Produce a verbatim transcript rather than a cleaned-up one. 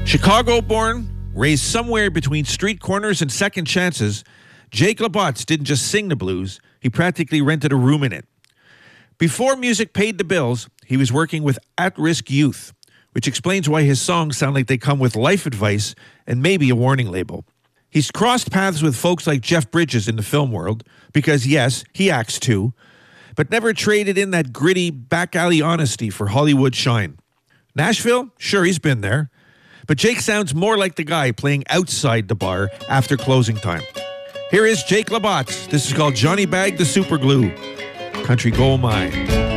Chicago-born, raised somewhere between street corners and second chances, Jake LaBotte didn't just sing the blues, he practically rented a room in it. Before music paid the bills, he was working with at-risk youth, which explains why his songs sound like they come with life advice and maybe a warning label. He's crossed paths with folks like Jeff Bridges in the film world, because yes, he acts too, but never traded in that gritty, back-alley honesty for Hollywood shine. Nashville? Sure, he's been there. But Jake sounds more like the guy playing outside the bar after closing time. Here is Jake LaBotte. This is called Johnny Bag the Super Glue. Country Gold Mine.